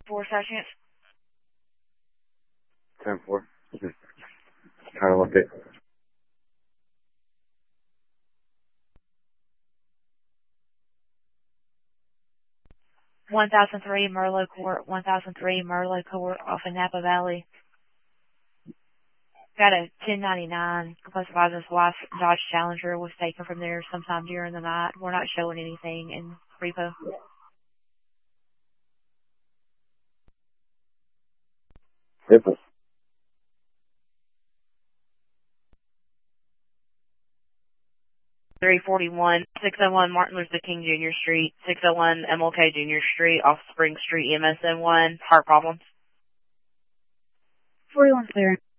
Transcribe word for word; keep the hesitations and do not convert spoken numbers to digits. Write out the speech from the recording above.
Four seconds. ten four. Trying to look it. one thousand three Merlot Court, one thousand three Merlot Court off of Napa Valley. Got a ten ninety-nine classified as wife Dodge Challenger was taken from there sometime during the night. We're not showing anything in repo. Yep. three forty-one, six oh one Martin Luther King Junior Street, six oh one M L K Junior Street, off Spring Street, M S N one. Heart problems. forty-one clear.